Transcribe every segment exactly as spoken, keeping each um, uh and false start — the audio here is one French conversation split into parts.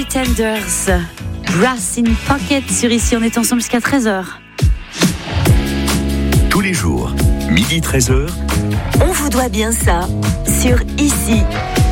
Pretenders, Brass in Pocket sur Ici. On est ensemble jusqu'à treize heures. Tous les jours, midi treize heures. On vous doit bien ça sur Ici.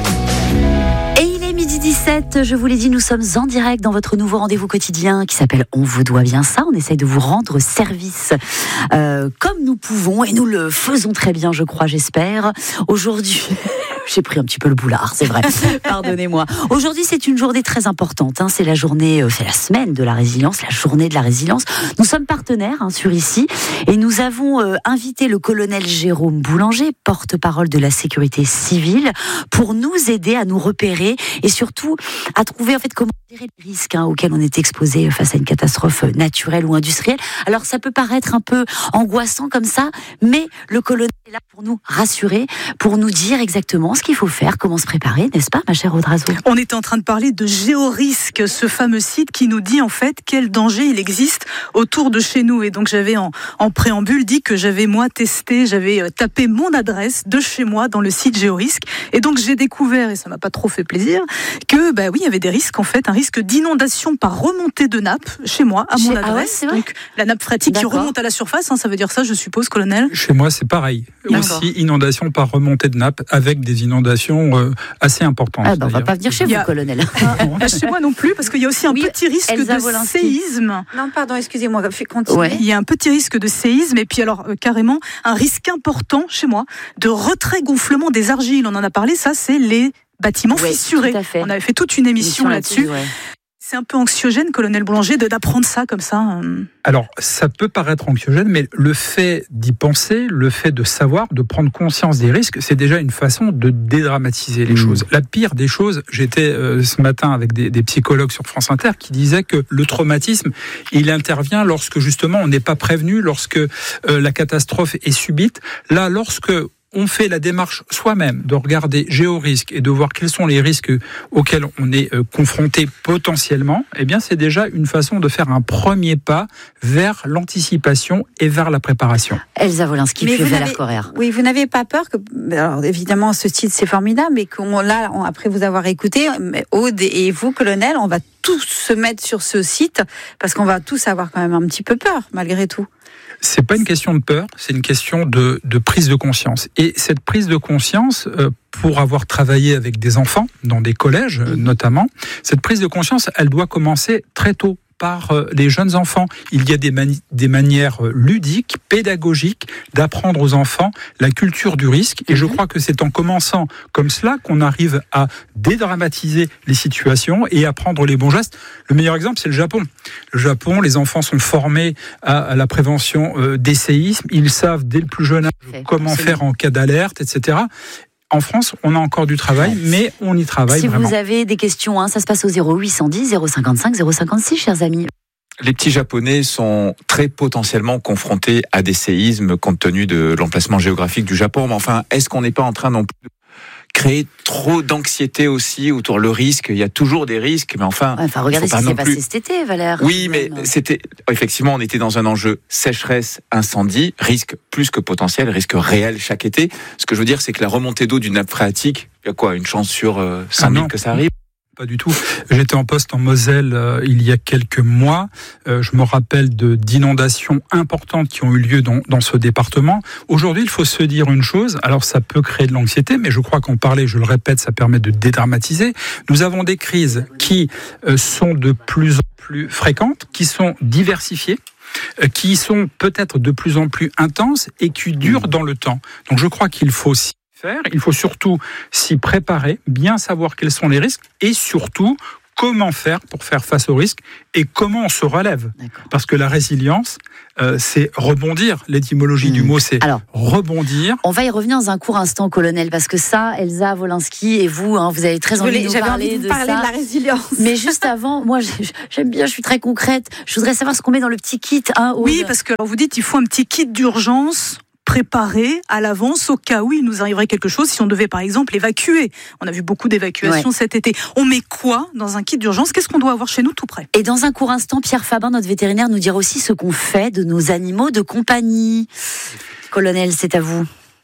Et il est midi dix-sept, je vous l'ai dit, nous sommes en direct dans votre nouveau rendez-vous quotidien qui s'appelle On vous doit bien ça. On essaye de vous rendre service euh, comme nous pouvons et nous le faisons très bien, je crois, j'espère. Aujourd'hui... J'ai pris un petit peu le boulard, c'est vrai. Pardonnez-moi. Aujourd'hui, c'est une journée très importante. Hein. C'est la journée, euh, c'est la semaine de la résilience, la journée de la résilience. Nous sommes partenaires hein, sur Ici et nous avons euh, invité le colonel Jérôme Boulanger, porte-parole de la sécurité civile, pour nous aider à nous repérer et surtout à trouver en fait comment gérer les risques hein, auxquels on est exposé face à une catastrophe naturelle ou industrielle. Alors ça peut paraître un peu angoissant comme ça, mais le colonel est là pour nous rassurer, pour nous dire exactement ce qu'il faut faire, comment se préparer, n'est-ce pas, ma chère Audrazo ? On était en train de parler de Géorisque, ce fameux site qui nous dit en fait quel danger il existe autour de chez nous. Et donc j'avais en, en préambule dit que j'avais moi testé, j'avais tapé mon adresse de chez moi dans le site Géorisque. Et donc j'ai découvert, et ça m'a pas trop fait plaisir, que bah oui, il y avait des risques en fait, un risque d'inondation par remontée de nappe chez moi, à mon chez... adresse. Ah ouais, donc la nappe phréatique D'accord. qui remonte à la surface, hein, ça veut dire ça, je suppose, colonel ? Chez moi, c'est pareil. D'accord. Aussi inondation par remontée de nappe avec des inondations euh, assez importantes. Ah bah, on va pas venir chez vous, a... colonel. Ah, chez moi non plus, parce qu'il y a aussi un Oui, petit risque Elsa de Wolinski. séisme. Non, pardon, excusez-moi, continue. Ouais. Il y a un petit risque de séisme et puis alors euh, carrément un risque important chez moi de retrait gonflement des argiles. On en a parlé, ça c'est les bâtiments Ouais, fissurés. tout à fait. On avait fait toute une émission, Émission là-dessus. ouais. C'est un peu anxiogène, colonel Boulanger, de, d'apprendre ça comme ça. euh. Alors, ça peut paraître anxiogène, mais le fait d'y penser, le fait de savoir, de prendre conscience des risques, c'est déjà une façon de dédramatiser les mmh. choses. La pire des choses, j'étais euh, ce matin avec des, des psychologues sur France Inter qui disaient que le traumatisme, il intervient lorsque justement on n'est pas prévenu, lorsque euh, la catastrophe est subite. Là, lorsque on fait la démarche soi-même de regarder géorisque et de voir quels sont les risques auxquels on est confronté potentiellement, eh bien c'est déjà une façon de faire un premier pas vers l'anticipation et vers la préparation. Elsa Wolinski, puis Valère Correr. Oui, vous n'avez pas peur que, alors évidemment ce site c'est formidable, mais qu'on là, on, après vous avoir écouté, Aude et vous, colonel, on va tous se mettre sur ce site parce qu'on va tous avoir quand même un petit peu peur malgré tout. C'est pas une question de peur, c'est une question de, de prise de conscience. Et cette prise de conscience, euh, pour avoir travaillé avec des enfants, dans des collèges euh, notamment, cette prise de conscience, elle doit commencer très tôt, par les jeunes enfants. Il y a des, mani- des manières ludiques, pédagogiques, d'apprendre aux enfants la culture du risque. Et je crois que c'est en commençant comme cela qu'on arrive à dédramatiser les situations et à prendre les bons gestes. Le meilleur exemple, c'est le Japon. Le Japon, les enfants sont formés à, à la prévention euh, des séismes. Ils savent dès le plus jeune âge Fait, comment absolument. faire en cas d'alerte, et cetera. En France, on a encore du travail, mais on y travaille si vraiment. vous avez des questions, hein, ça se passe au zéro huit cent dix, zéro cinquante-cinq, zéro cinquante-six, chers amis. Les petits Japonais sont très potentiellement confrontés à des séismes compte tenu de l'emplacement géographique du Japon. Mais enfin, est-ce qu'on n'est pas en train non plus de créer trop d'anxiété aussi autour le risque? Il y a toujours des risques, mais enfin... Ouais, enfin, regardez ce qui s'est passé plus... cet été, Valère. Oui, mais c'était... Effectivement, on était dans un enjeu sécheresse, incendie, risque plus que potentiel, risque réel chaque été. Ce que je veux dire, c'est que la remontée d'eau d'une nappe phréatique, il y a quoi, une chance sur euh, cinq mille ah que ça arrive? Pas du tout. J'étais en poste en Moselle euh, il y a quelques mois. Euh, je me rappelle de, d'inondations importantes qui ont eu lieu dans, dans ce département. Aujourd'hui, il faut se dire une chose. Alors, ça peut créer de l'anxiété, mais je crois qu'en parler, je le répète, ça permet de dédramatiser. Nous avons des crises qui euh, sont de plus en plus fréquentes, qui sont diversifiées, qui sont peut-être de plus en plus intenses et qui durent dans le temps. Donc, je crois qu'il faut s'y faire. Il faut surtout s'y préparer, bien savoir quels sont les risques et surtout comment faire pour faire face aux risques et comment on se relève. D'accord. Parce que la résilience, euh, c'est rebondir. L'étymologie mmh. du mot, c'est Alors, rebondir. On va y revenir dans un court instant, colonel, parce que ça, Elsa Wolinski et vous, hein, vous avez très envie de nous J'avais parler, envie de, de parler ça. de la résilience. Mais juste avant, moi, j'aime bien, je suis très concrète. Je voudrais savoir ce qu'on met dans le petit kit. Hein, oui, parce que alors, vous dites, il faut un petit kit d'urgence préparé à l'avance au cas où il nous arriverait quelque chose, si on devait par exemple évacuer. On a vu beaucoup d'évacuations ouais. cet été. On met quoi dans un kit d'urgence? Qu'est-ce qu'on doit avoir chez nous tout près? Et dans un court instant, Pierre Fabin, notre vétérinaire, nous dira aussi ce qu'on fait de nos animaux de compagnie. Colonel, c'est à vous.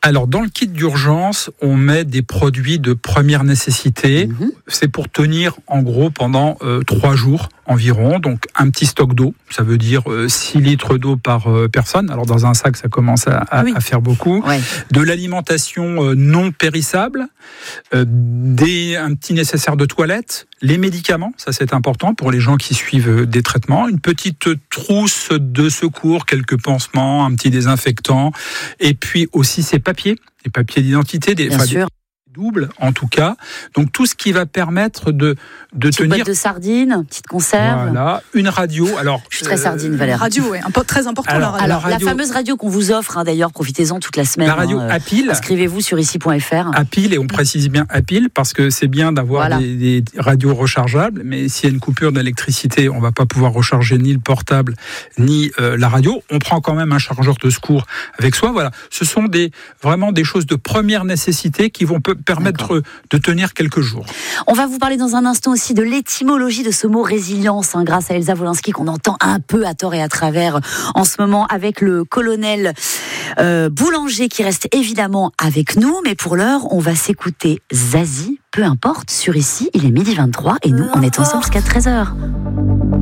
Alors, dans le kit d'urgence, on met des produits de première nécessité. Mmh. C'est pour tenir, en gros, pendant euh, trois jours environ. Donc, un petit stock d'eau. Ça veut dire euh, six litres d'eau par euh, personne. Alors, dans un sac, ça commence à, à, oui. à faire beaucoup. Ouais. De l'alimentation euh, non périssable. Euh, des, un petit nécessaire de toilette. Les médicaments, ça c'est important pour les gens qui suivent des traitements. Une petite trousse de secours, quelques pansements, un petit désinfectant. Et puis aussi ces papiers, les papiers d'identité, des, enfin, des doubles en tout cas. Donc tout ce qui va permettre de, de petite tenir... boîte de sardines, petite conserve. Voilà, une radio. Alors, je suis très sardine, Valérie. Radio, oui, très important. Alors, la radio. Alors, la, radio, la fameuse radio qu'on vous offre, hein, d'ailleurs, profitez-en toute la semaine. La radio hein, à pile. Inscrivez-vous sur ici point f r. À pile, et on précise bien à pile, parce que c'est bien d'avoir voilà. des, des radios rechargeables, mais s'il y a une coupure d'électricité, on ne va pas pouvoir recharger ni le portable, ni euh, la radio. On prend quand même un chargeur de secours avec soi. Voilà. Ce sont des, vraiment des choses de première nécessité qui vont pe- permettre D'accord. de tenir quelques jours. On va vous parler dans un instant aussi de l'étymologie de ce mot résilience, hein, grâce à Elsa Wolinski, qu'on entend un peu à tort et à travers en ce moment avec le colonel euh, Boulanger qui reste évidemment avec nous. Mais pour l'heure, on va s'écouter Zazie, peu importe, sur ici, il est midi vingt-trois et nous, on est ensemble jusqu'à treize heures.